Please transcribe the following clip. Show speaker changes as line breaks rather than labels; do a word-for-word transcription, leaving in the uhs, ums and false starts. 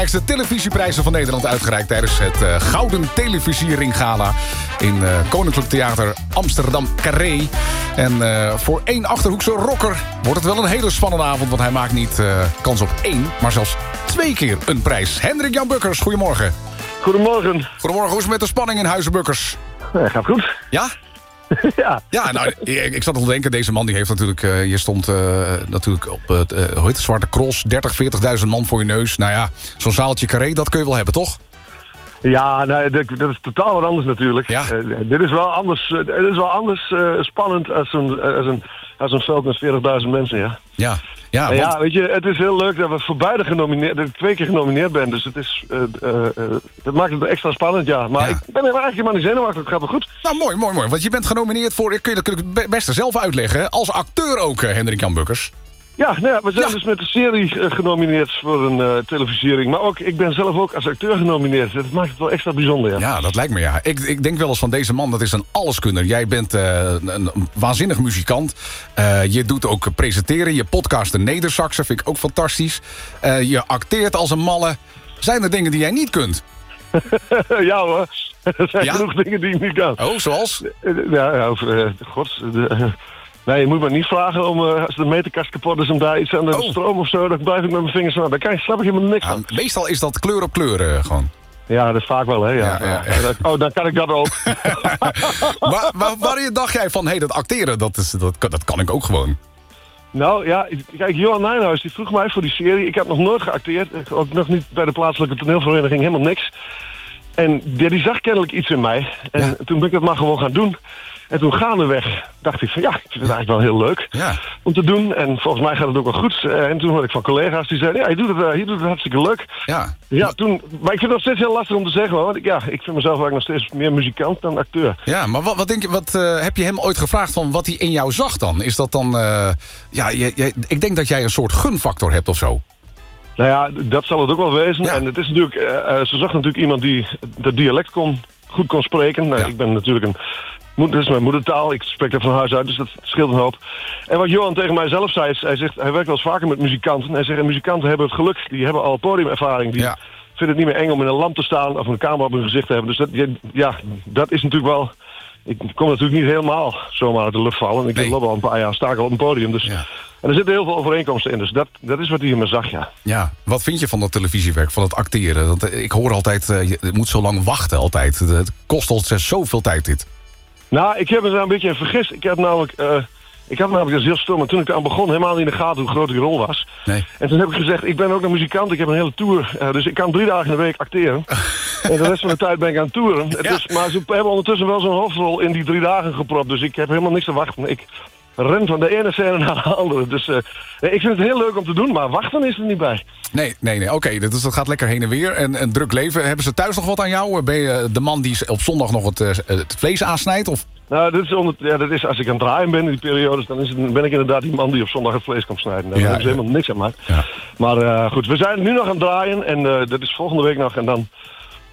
De televisieprijzen van Nederland uitgereikt tijdens het uh, Gouden Televisieringgala in uh, Koninklijk Theater Amsterdam Carré. En uh, voor één Achterhoekse rocker wordt het wel een hele spannende avond, want hij maakt niet uh, kans op één, maar zelfs twee keer een prijs. Hendrik Jan Bukkers, goedemorgen.
Goedemorgen.
Goedemorgen, hoe is het met de spanning in Huizen Bukkers?
Ja, gaat goed.
Ja?
Ja.
Ja, nou, ik, ik zat nog te denken, deze man die heeft natuurlijk... Uh, je stond uh, natuurlijk op het, uh, hoe heet het, Zwarte Cross, dertig, veertigduizend man voor je neus. Nou ja, zo'n zaaltje Carré, dat kun je wel hebben, toch?
Ja, nou, dat, dat is totaal wat anders natuurlijk.
Ja.
Uh, dit is wel anders, uh, dit is wel anders uh, spannend als een, als een, als een veld met veertigduizend mensen, ja.
Ja. Ja,
want...
want...
ja, weet je, het is heel leuk dat we voor beide genomineerd, dat ik twee keer genomineerd ben. Dus het is, uh, uh, uh, dat maakt het extra spannend, ja. Maar ja. Ik ben er eigenlijk helemaal niet zenuwachtig, het gaat wel goed.
Nou, mooi, mooi, mooi. Want je bent genomineerd voor, kun je dat best zelf uitleggen, als acteur ook, Hendrik Jan Bukkers.
Ja, nou ja, we zijn
ja.
dus met de serie uh, genomineerd voor een uh, televisiering. Maar ook, ik ben zelf ook als acteur genomineerd. Dat maakt het wel extra bijzonder, ja.
Ja, dat lijkt me, ja. Ik, ik denk wel eens van deze man, dat is een alleskunner. Jij bent uh, een, een waanzinnig muzikant. Uh, je doet ook presenteren. Je podcast de Nedersaxen, vind ik ook fantastisch. Uh, je acteert als een malle. Zijn er dingen die jij niet kunt?
Ja hoor, er zijn
ja?
genoeg dingen die ik niet kan.
Oh, zoals?
Ja, ja of, uh, god... De, uh, Nee, je moet me niet vragen om, uh, als de meterkast kapot is, om daar iets aan de
oh.
stroom of zo, dan blijf ik met mijn vingers aan. Daar kan je, snap ik helemaal niks
ja,
van.
Meestal is dat kleur op kleur uh, gewoon.
Ja, dat is vaak wel, hè. Ja.
Ja, ja, ja.
Oh, dan kan ik dat ook.
maar, maar wanneer dacht jij van, hé, hey, dat acteren, dat, is, dat, dat kan ik ook gewoon?
Nou ja, kijk, Johan Nijnhuis die vroeg mij voor die serie. Ik heb nog nooit geacteerd, ook nog niet bij de plaatselijke toneelvereniging, helemaal niks. En die, die zag kennelijk iets in mij. En ja. Toen ben ik dat maar gewoon gaan doen. En toen gaandeweg dacht ik van ja, ik vind het eigenlijk wel heel leuk
ja.
om te doen. En volgens mij gaat het ook wel goed. Uh, en toen hoorde ik van collega's die zeiden, ja, je doet het, uh, je doet het hartstikke leuk.
Ja.
Ja, maar... toen, maar ik vind het nog steeds heel lastig om te zeggen hoor. Want ik, ja, ik vind mezelf eigenlijk nog steeds meer muzikant dan acteur.
Ja, maar wat, wat denk je, wat uh, heb je hem ooit gevraagd van wat hij in jou zag dan? Is dat dan, uh, ja, je, je, ik denk dat jij een soort gunfactor hebt of zo.
Nou ja, dat zal het ook wel wezen.
Ja.
En het is natuurlijk, uh, uh, ze zag natuurlijk iemand die dat dialect kon, goed kon spreken. Nou, ja. Ik ben natuurlijk een... Dat is mijn moedertaal, ik spreek dat van huis uit, dus dat scheelt een hoop. En wat Johan tegen mij zelf zei, is, hij zegt, hij werkt wel eens vaker met muzikanten. Hij zegt, en muzikanten hebben het geluk, die hebben al podiumervaring. Die ja. vinden het niet meer eng om in een lamp te staan of een camera op hun gezicht te hebben. Dus dat, ja, dat is natuurlijk wel... Ik kom natuurlijk niet helemaal zomaar uit de lucht vallen. Ik nee. loop al een paar jaar sta ik al op een podium. Dus, ja. En er zitten heel veel overeenkomsten in, dus dat, dat is wat hij in me zag, ja.
Ja, wat vind je van dat televisiewerk, van het acteren? Want ik hoor altijd, uh, je moet zo lang wachten altijd. Het kost ons zoveel tijd dit.
Nou, ik heb me daar een beetje in vergist. Ik heb namelijk, uh, ik had namelijk dus heel stil, maar toen ik aan begon, helemaal niet in de gaten hoe groot die rol was.
Nee.
En toen heb ik gezegd, ik ben ook een muzikant, ik heb een hele tour, uh, dus ik kan drie dagen in de week acteren. En de rest van de tijd ben ik aan het toeren. Ja. Dus, maar ze hebben ondertussen wel zo'n hoofdrol in die drie dagen gepropt, dus ik heb helemaal niks te wachten. Ik ren van de ene scène naar de andere. Dus uh, ik vind het heel leuk om te doen, maar wachten is er niet bij.
Nee, nee, nee. Oké, okay, dus dat gaat lekker heen en weer. En een druk leven. Hebben ze thuis nog wat aan jou? Ben je de man die op zondag nog het, uh, het vlees aansnijdt? Of...
Nou, dit is onder, ja, dat is, als ik aan het draaien ben in die periodes, dan is het, ben ik inderdaad die man die op zondag het vlees kan snijden. Daar ja, hebben ze ja. helemaal niks aan mij. Ja. Maar uh, goed, we zijn nu nog aan het draaien en uh, dat is volgende week nog. En dan